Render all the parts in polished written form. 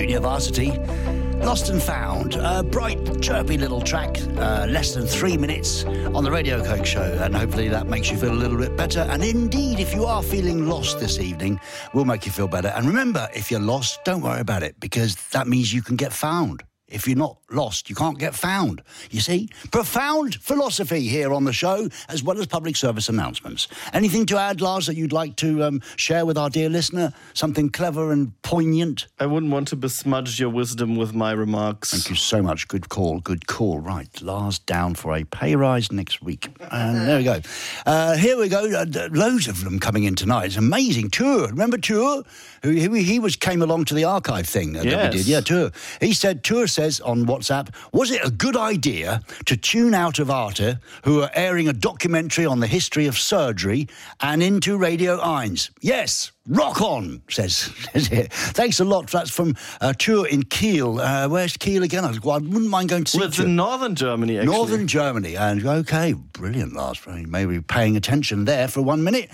Radio Varsity. Lost and Found, a bright, chirpy little track, less than 3 minutes on the Radio Coke show, and hopefully that makes you feel a little bit better. And indeed, if you are feeling lost this evening, we'll make you feel better. And remember, if you're lost, don't worry about it, because that means you can get found. If you're not lost, you can't get found. You see? Profound philosophy here on the show, as well as public service announcements. Anything to add, Lars, that you'd like to share with our dear listener? Something clever and poignant? I wouldn't want to besmudge your wisdom with my remarks. Thank you so much. Good call. Good call. Right. Lars down for a pay rise next week. And there we go. Here we go. Loads of them coming in tonight. It's amazing. Tour. Remember Tour? He came along to the archive thing that we did. Yeah, Tour. He said, Tour says on WhatsApp, was it a good idea to tune out of Arte, who are airing a documentary on the history of surgery, and into Radio 1? Yes. Rock on, says here. Thanks a lot. That's from Tour in Kiel. Where's Kiel again? I wouldn't mind going to see It's in northern Germany, actually. Northern Germany. And okay, brilliant, Lars. Maybe paying attention there for 1 minute.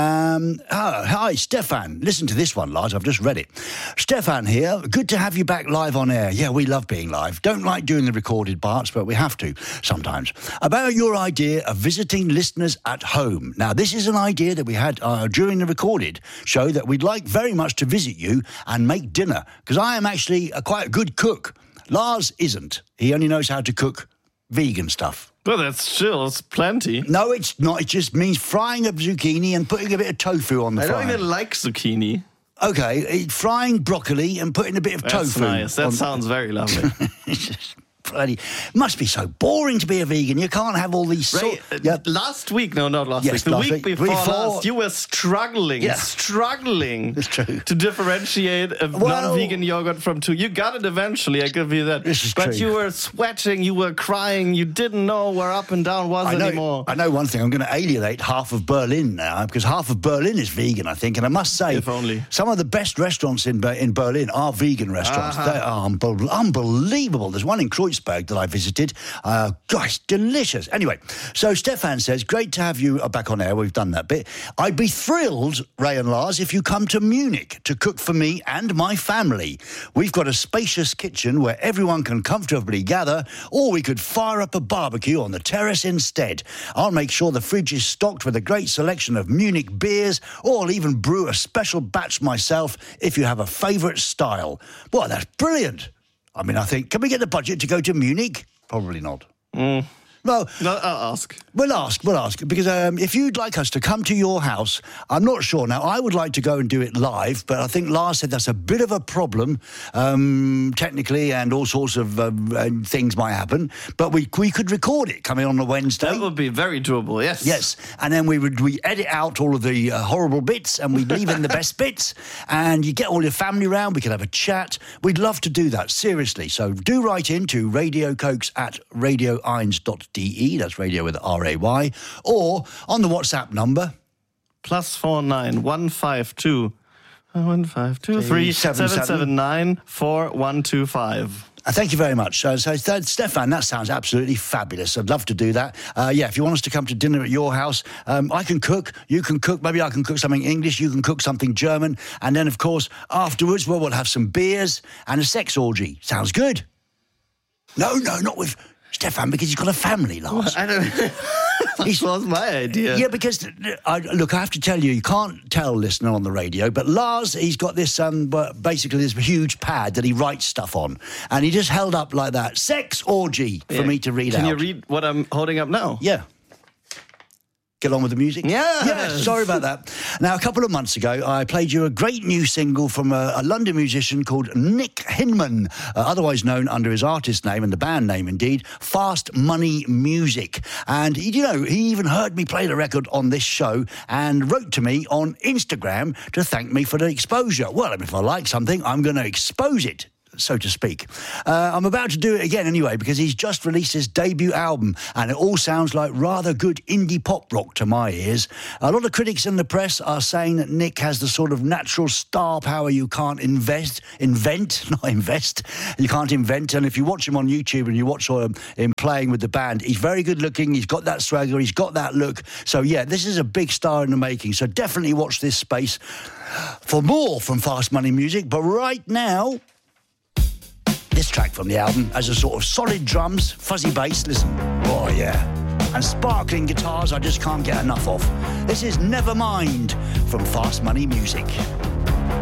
Hi, Stefan. Listen to this one, Lars. I've just read it. Stefan here. Good to have you back live on air. Yeah, we love being live. Don't like doing the recorded parts, but we have to sometimes. About your idea of visiting listeners at home. Now, this is an idea that we had during the recorded show, that we'd like very much to visit you and make dinner, because I am actually quite a good cook. Lars isn't. He only knows how to cook vegan stuff. Well, it's plenty. No, it's not. It just means frying a zucchini and putting a bit of tofu on the fire. I don't even like zucchini. Okay, frying broccoli and putting a bit of tofu. That's nice. That sounds very lovely. Bloody, must be so boring to be a vegan. You can't have all these... Last week, no, not last week. The week before last, you were struggling It's true. to differentiate a non-vegan yogurt from two. You got it eventually, I give you that. This is but true. You were sweating, you were crying, you didn't know where up and down was anymore. I know one thing. I'm going to alienate half of Berlin now, because half of Berlin is vegan, I think. And I must say, if only. Some of the best restaurants in Berlin are vegan restaurants. They are unbelievable. There's one in Kreuzberg that I visited. Gosh, delicious. Anyway, so Stefan says, great to have you back on air. We've done that bit. I'd be thrilled, Ray and Lars, if you come to Munich to cook for me and my family. We've got a spacious kitchen where everyone can comfortably gather, or we could fire up a barbecue on the terrace instead. I'll make sure the fridge is stocked with a great selection of Munich beers, or I'll even brew a special batch myself if you have a favourite style. Well, that's brilliant. I mean, I think, can we get the budget to go to Munich? Probably not. Well, No, I'll ask. We'll ask, because if you'd like us to come to your house, I'm not sure. Now, I would like to go and do it live, but I think Lars said that's a bit of a problem, technically, and all sorts of things might happen. But we could record it coming on a Wednesday. That would be very doable, yes. Yes, and then we edit out all of the horrible bits, and we leave in the best bits, and you get all your family round, we could have a chat. We'd love to do that, seriously. So do write in to radiocokes@radio1.de. That's radio with RAY, or on the WhatsApp number +49 152 152 779 4125. Thank you very much. So Stefan, that sounds absolutely fabulous. I'd love to do that. If you want us to come to dinner at your house, I can cook, you can cook, maybe I can cook something English, you can cook something German, and then, of course, afterwards, we'll have some beers and a sex orgy. Sounds good. No, not with Stefan, because he's got a family, Lars. I don't... That was my idea. Yeah, because, I have to tell you, you can't tell listener on the radio, but Lars, he's got this, basically this huge pad that he writes stuff on, and he just held up like that, sex orgy, for me to read out. Can you read what I'm holding up now? Yeah. Get on with the music? Yes. Yeah, sorry about that. Now, a couple of months ago, I played you a great new single from a London musician called Nick Hinman, otherwise known under his artist name and the band name, indeed, Fast Money Music. And, he even heard me play the record on this show and wrote to me on Instagram to thank me for the exposure. Well, if I like something, I'm going to expose it, so to speak. I'm about to do it again anyway, because he's just released his debut album, and it all sounds like rather good indie pop rock to my ears. A lot of critics in the press are saying that Nick has the sort of natural star power you can't invent. You can't invent. And if you watch him on YouTube and you watch him playing with the band, he's very good looking, he's got that swagger, he's got that look. So yeah, this is a big star in the making. So definitely watch this space for more from Fast Money Music. But right now, this track from the album has a sort of solid drums, fuzzy bass, listen. Oh, yeah. And sparkling guitars I just can't get enough of. This is Nevermind from Fast Money Music.